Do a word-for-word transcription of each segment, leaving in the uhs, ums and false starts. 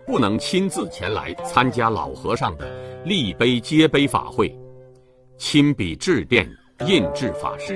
不能亲自前来参加老和尚的立碑接碑法会，亲笔致电印制法师。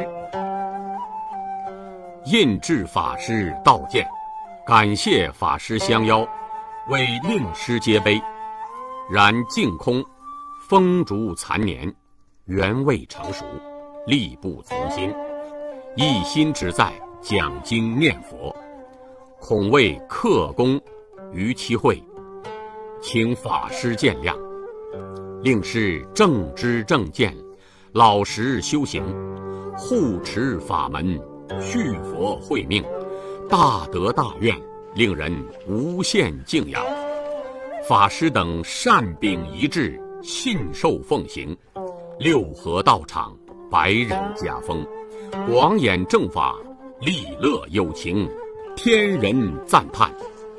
印制法师道见，感谢法师相邀，为令师接碑。然净空风烛残年，缘未成熟，力不从心，一心只在讲经念佛，恐为克功于其会，请法师见谅。令师正知正见，老实修行，护持法门，续佛慧命，大德大愿，令人无限敬仰。法师等善秉一致，信受奉行，六合道场，百人家风，广演正法，利乐有情，天人赞叹。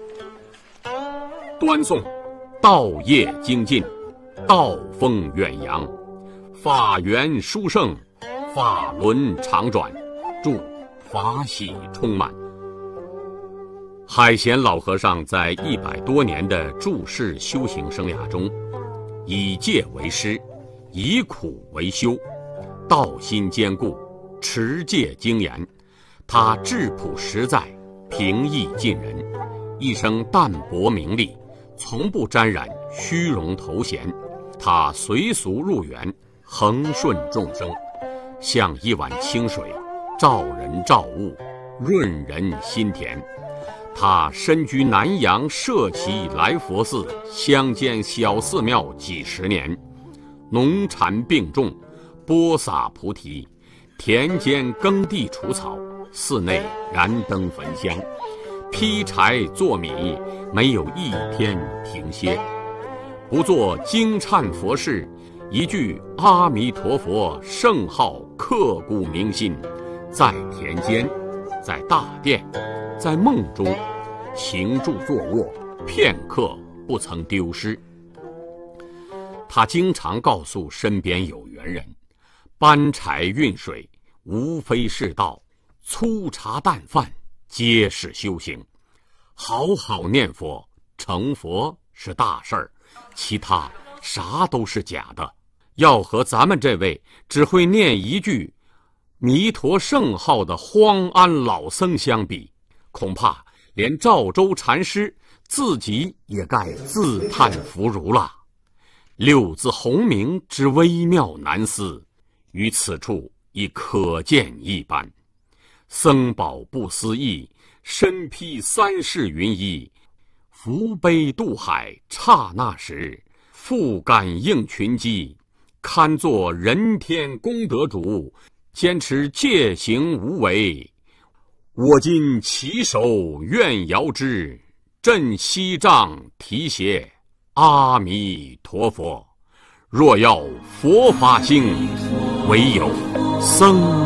端颂道业精进，道风远扬，法源殊胜，法轮常转，祝法喜充满。海贤老和尚在一百多年的住世修行生涯中，以戒为师，以苦为修，道心坚固，持戒精严。他质朴实在，平易近人，一生淡泊名利，从不沾染虚荣头衔。他随俗入园，恒顺众生，像一碗清水，照人照物，润人心田。他身居南阳社稷来佛寺乡间小寺庙几十年，农禅并种，播撒菩提，田间耕地除草，寺内燃灯焚香，劈柴做米，没有一天停歇。不做惊忏佛事，一句阿弥陀佛圣号刻骨铭心，在田间，在大殿，在梦中，行住坐卧，片刻不曾丢失。他经常告诉身边有缘人，搬柴运水无非是道，粗茶淡饭皆是修行。好好念佛，成佛是大事儿，其他啥都是假的。要和咱们这位只会念一句弥陀圣号的荒安老僧相比，恐怕连赵州禅师自己也该自叹弗如了。六字洪名之微妙难思，于此处已可见一斑。僧宝不思议，身披三世云衣，扶悲渡海，刹那时，复感应群机，堪作人天功德主，坚持戒行无为。我今起手愿遥之，振西杖提携阿弥陀佛。若要佛法兴，唯有僧